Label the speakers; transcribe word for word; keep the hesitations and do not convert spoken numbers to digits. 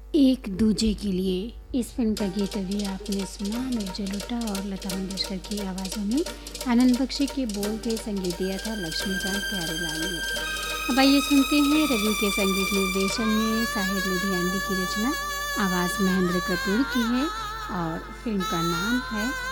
Speaker 1: एक दूजे के लिए। इस फिल्म का गीत अभी आपने सुना निर्जय लोटा और लता मंगेशकर की आवाज़ों में। आनंद बख्शी के बोल के संगीत दिया था लक्ष्मीकांत प्यारेलाल ने। अब आइए सुनते हैं रवि के संगीत निर्देशन में साहिर लुधियानवी की रचना। आवाज़ महेंद्र कपूर की है और फिल्म का नाम है